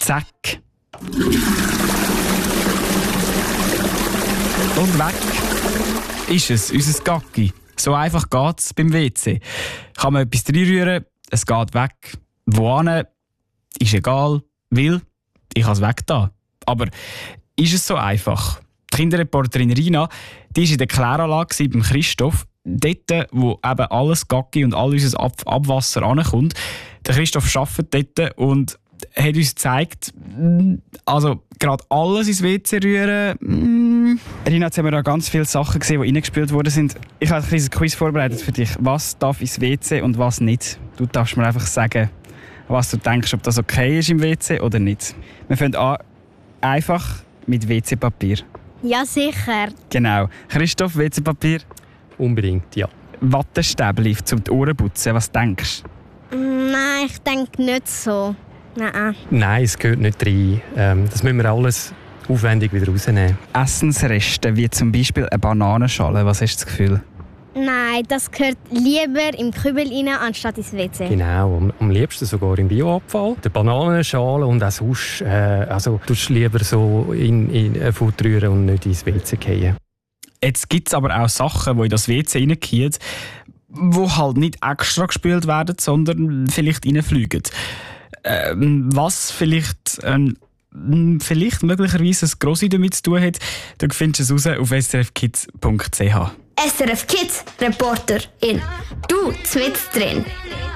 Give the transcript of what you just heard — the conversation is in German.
Zack. Und weg ist es, unser Gacki. So einfach geht es beim WC. Kann man etwas reinrühren, es geht weg. Wohin, ist egal, weil ich kann es weg da. Aber ist es so einfach? Die Kinderreporterin Rina, die war in der Kläranlage bei Christoph, dort, wo eben alles Gacki und all unser Abwasser ankommt. Der Christoph arbeitet dort und hat uns gezeigt, also gerade alles ins WC rühren. Rina, jetzt haben wir da ganz viele Sachen gesehen, die reingespült worden sind. Ich habe ein kleines Quiz vorbereitet für dich. Was darf ins WC und was nicht? Du darfst mir einfach sagen, was du denkst, ob das okay ist im WC oder nicht. Wir fangen an, einfach mit WC-Papier. Ja, sicher. Genau. Christoph, WC-Papier? Unbedingt, ja. Wattestäbchen zum die Ohren putzen, was denkst du? Nein, ich denke nicht so. Nein. Nein, es gehört nicht rein. Das müssen wir alles aufwendig wieder rausnehmen. Essensreste, wie zum Beispiel eine Bananenschale, was hast du das Gefühl? Nein, das gehört lieber im Kübel rein, anstatt ins WC. Genau, am liebsten sogar im Bioabfall. Die Bananenschale und auch sonst, also tust du lieber so in Futter rühren und nicht ins WC fallen. Jetzt gibt es aber auch Sachen, die in das WC reingehen, die halt nicht extra gespült werden, sondern vielleicht reinfliegen. Was vielleicht möglicherweise ein Grossi damit zu tun hat, dann findest du es raus auf srfkids.ch. SRF Kids Reporterin. Du zwitzt drin.